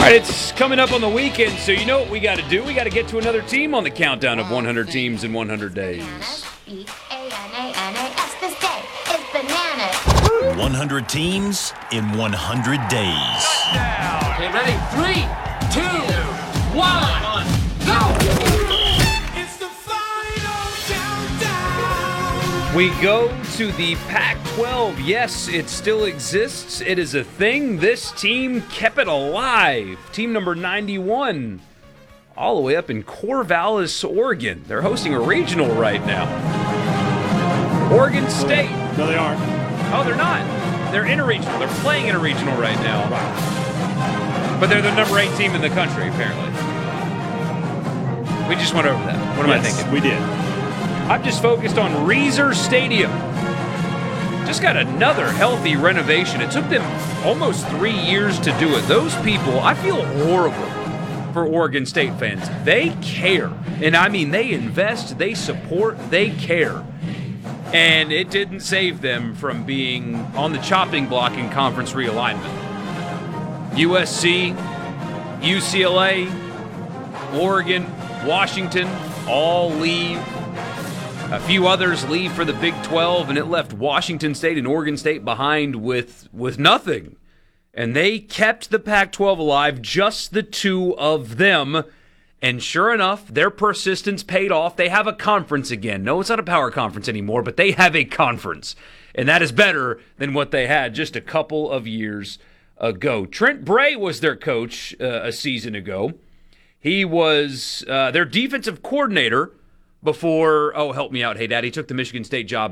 All right, it's coming up on the weekend, so you know what we got to do? We got to get to another team on the countdown of 100 teams in 100 days. This day is bananas. 100 teams in 100 days. Okay, ready? 3, 2, 1, go! It's the final countdown. We go to the Pac-12. Yes, it still exists. It is a thing. This team kept it alive. Team number 91, all the way up in Corvallis, Oregon. They're hosting a regional right now. Oregon State. No, they aren't. Oh, they're not. They're in a regional. They're playing in a regional right now. But they're the number 8 team in the country, apparently. We just went over that. What am I thinking? We did. I'm just focused on Reser Stadium. Just got another healthy renovation. It took them almost 3 years to do it. Those people, I feel horrible for Oregon State fans. They care. And I mean, they invest, they support, they care. And it didn't save them from being on the chopping block in conference realignment. USC, UCLA, Oregon, Washington all leave. A few others leave for the Big 12, and it left Washington State and Oregon State behind with nothing. And they kept the Pac-12 alive, just the two of them. And sure enough, their persistence paid off. They have a conference again. No, it's not a power conference anymore, but they have a conference. And that is better than what they had just a couple of years ago. Trent Bray was their coach a season ago. He was their defensive coordinator before, help me out, hey, Dad, he took the Michigan State job